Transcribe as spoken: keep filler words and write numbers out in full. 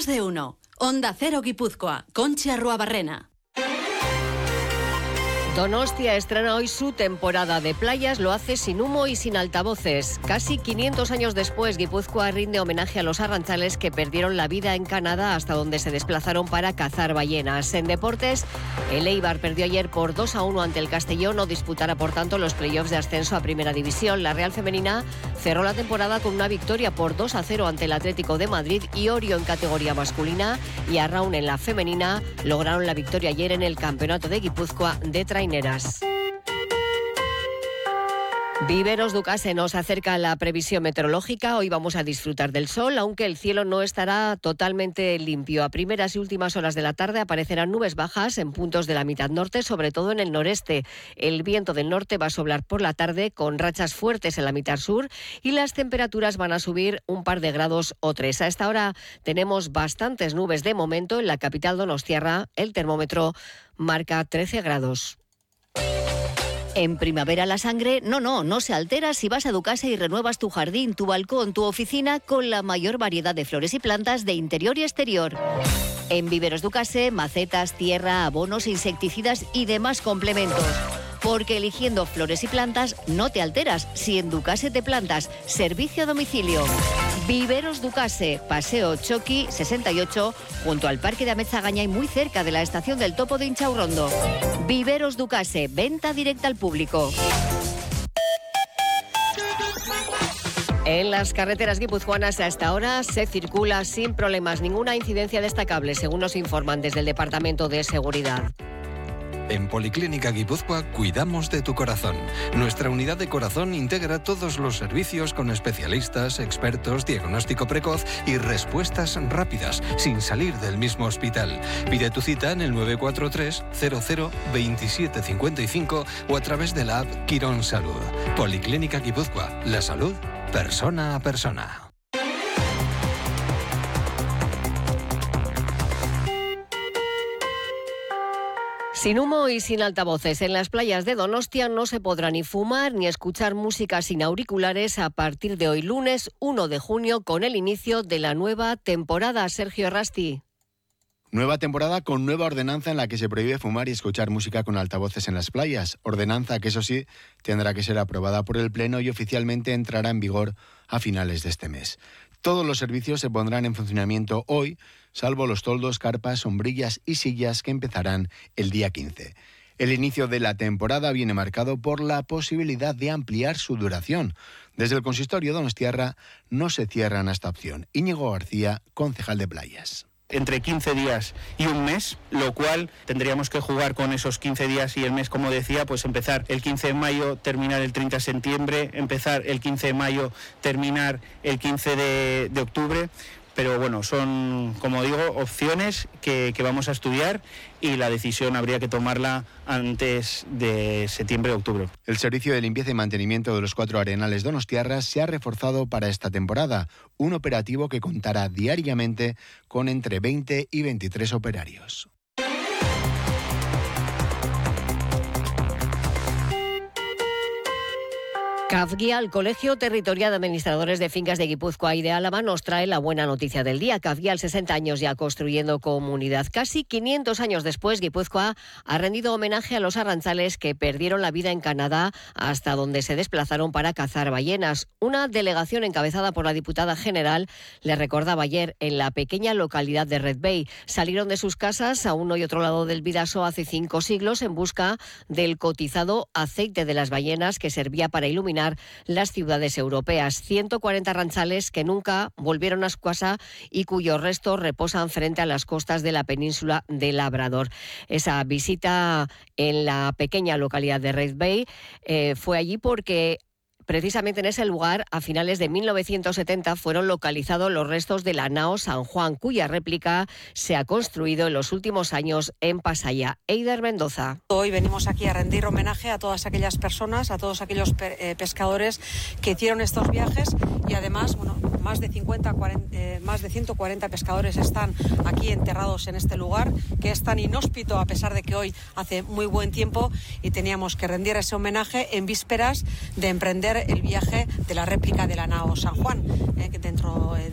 Más de uno. Onda Cero Guipúzcoa. Conchi Arruabarrena. Donostia estrena hoy su temporada de playas, lo hace sin humo y sin altavoces. Casi quinientos años después, Guipúzcoa rinde homenaje a los arrantzales que perdieron la vida en Canadá, hasta donde se desplazaron para cazar ballenas. En deportes, el Eibar perdió ayer por dos a uno ante el Castellón, no disputará por tanto los playoffs de ascenso a Primera División. La Real Femenina cerró la temporada con una victoria por dos a cero ante el Atlético de Madrid, y Orio en categoría masculina y Arraun en la femenina lograron la victoria ayer en el Campeonato de Guipúzcoa de traineras. Viveros Ducase nos acerca la previsión meteorológica. Hoy vamos a disfrutar del sol, aunque el cielo no estará totalmente limpio. A primeras y últimas horas de la tarde aparecerán nubes bajas en puntos de la mitad norte, sobre todo en el noreste. El viento del norte va a soplar por la tarde con rachas fuertes en la mitad sur, y las temperaturas van a subir un par de grados o tres. A esta hora tenemos bastantes nubes de momento. En la capital donostiarra el termómetro marca trece grados. En primavera la sangre, no, no, no se altera si vas a Ducase y renuevas tu jardín, tu balcón, tu oficina con la mayor variedad de flores y plantas de interior y exterior. En Viveros Ducase, macetas, tierra, abonos, insecticidas y demás complementos. Porque eligiendo flores y plantas no te alteras si en Ducase te plantas. Servicio a domicilio. Viveros Ducase, Paseo Choqui sesenta y ocho, junto al Parque de Amezagaña y muy cerca de la estación del Topo de Inchaurrondo. Viveros Ducase, venta directa al público. En las carreteras guipuzcoanas a esta hora se circula sin problemas, ninguna incidencia destacable, según nos informan desde el Departamento de Seguridad. En Policlínica Guipúzcoa cuidamos de tu corazón. Nuestra unidad de corazón integra todos los servicios con especialistas, expertos, diagnóstico precoz y respuestas rápidas, sin salir del mismo hospital. Pide tu cita en el nueve cuatro tres cero cero veintisiete cincuenta y cinco o a través de la app Quirón Salud. Policlínica Guipúzcoa, la salud persona a persona. Sin humo y sin altavoces, en las playas de Donostia no se podrá ni fumar ni escuchar música sin auriculares a partir de hoy, lunes uno de junio, con el inicio de la nueva temporada. Sergio Rasti. Nueva temporada con nueva ordenanza en la que se prohíbe fumar y escuchar música con altavoces en las playas. Ordenanza que, eso sí, tendrá que ser aprobada por el Pleno y oficialmente entrará en vigor a finales de este mes. Todos los servicios se pondrán en funcionamiento hoy, salvo los toldos, carpas, sombrillas y sillas, que empezarán el día quince. El inicio de la temporada viene marcado por la posibilidad de ampliar su duración. Desde el consistorio donostiarra no se cierran a esta opción. Íñigo García, concejal de playas. Entre quince días y un mes, lo cual tendríamos que jugar con esos quince días y el mes, como decía, pues empezar el quince de mayo, terminar el treinta de septiembre, empezar el quince de mayo, terminar el quince de, de octubre. Pero bueno, son, como digo, opciones que, que vamos a estudiar, y la decisión habría que tomarla antes de septiembre o octubre. El servicio de limpieza y mantenimiento de los cuatro arenales donostiarras se ha reforzado para esta temporada, un operativo que contará diariamente con entre veinte y veintitrés operarios. CAFGUIA, el Colegio Territorial de Administradores de Fincas de Guipúzcoa y de Álava, nos trae la buena noticia del día. CAFGUIA, al sesenta años ya construyendo comunidad. Casi quinientos años después, Guipúzcoa ha rendido homenaje a los arrantzales que perdieron la vida en Canadá, hasta donde se desplazaron para cazar ballenas. Una delegación encabezada por la diputada general le recordaba ayer en la pequeña localidad de Red Bay. Salieron de sus casas a uno y otro lado del Bidaso hace cinco siglos en busca del cotizado aceite de las ballenas que servía para iluminar las ciudades europeas. ciento cuarenta arrantzales que nunca volvieron a su casa y cuyos restos reposan frente a las costas de la península de Labrador. Esa visita en la pequeña localidad de Red Bay eh, fue allí porque precisamente en ese lugar, a finales de mil novecientos setenta, fueron localizados los restos de la nao San Juan, cuya réplica se ha construido en los últimos años en Pasaya. Eider Mendoza. Hoy venimos aquí a rendir homenaje a todas aquellas personas, a todos aquellos pe- eh, pescadores que hicieron estos viajes, y además, bueno, más de cincuenta, cuarenta, eh, más de ciento cuarenta pescadores están aquí enterrados en este lugar, que es tan inhóspito a pesar de que hoy hace muy buen tiempo, y teníamos que rendir ese homenaje en vísperas de emprender el viaje de la réplica de la nao San Juan, eh, que dentro eh,